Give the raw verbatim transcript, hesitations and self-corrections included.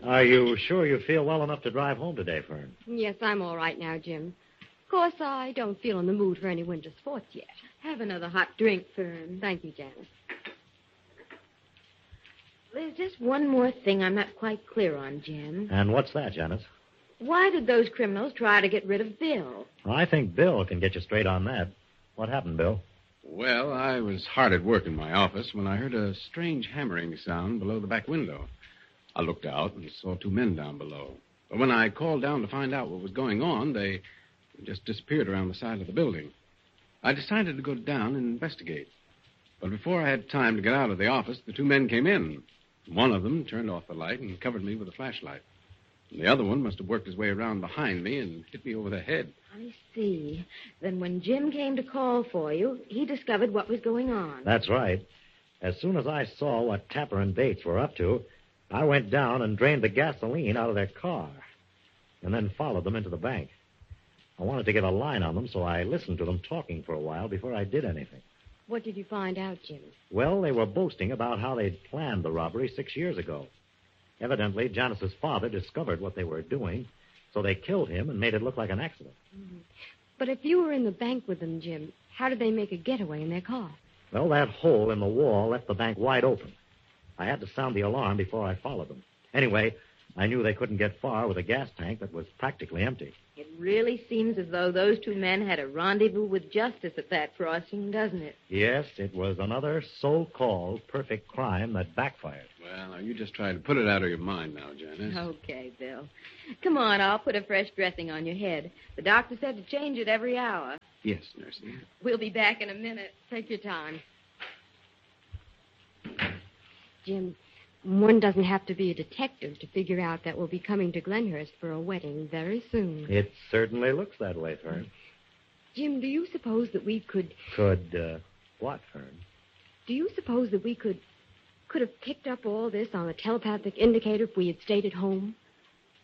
Are you sure you feel well enough to drive home today, Fern? Yes, I'm all right now, Jim. Of course, I don't feel in the mood for any winter sports yet. Have another hot drink, Fern. Thank you, Janice. There's just one more thing I'm not quite clear on, Jim. And what's that, Janice? Why did those criminals try to get rid of Bill? Well, I think Bill can get you straight on that. What happened, Bill? Well, I was hard at work in my office when I heard a strange hammering sound below the back window. I looked out and saw two men down below. But when I called down to find out what was going on, they just disappeared around the side of the building. I decided to go down and investigate. But before I had time to get out of the office, the two men came in. One of them turned off the light and covered me with a flashlight. And the other one must have worked his way around behind me and hit me over the head. I see. Then when Jim came to call for you, he discovered what was going on. That's right. As soon as I saw what Tapper and Bates were up to, I went down and drained the gasoline out of their car and then followed them into the bank. I wanted to get a line on them, so I listened to them talking for a while before I did anything. What did you find out, Jim? Well, they were boasting about how they'd planned the robbery six years ago. Evidently, Janice's father discovered what they were doing, so they killed him and made it look like an accident. Mm-hmm. But if you were in the bank with them, Jim, how did they make a getaway in their car? Well, that hole in the wall left the bank wide open. I had to sound the alarm before I followed them. Anyway, I knew they couldn't get far with a gas tank that was practically empty. It really seems as though those two men had a rendezvous with justice at that crossing, doesn't it? Yes, it was another so-called perfect crime that backfired. Well, now, you just try to put it out of your mind now, Janice. Okay, Bill. Come on, I'll put a fresh dressing on your head. The doctor said to change it every hour. Yes, Nursey. We'll be back in a minute. Take your time. Jim, one doesn't have to be a detective to figure out that we'll be coming to Glenhurst for a wedding very soon. It certainly looks that way, Fern. Jim, do you suppose that we could... Could, uh, what, Fern? Do you suppose that we could... could have picked up all this on a telepathic indicator if we had stayed at home?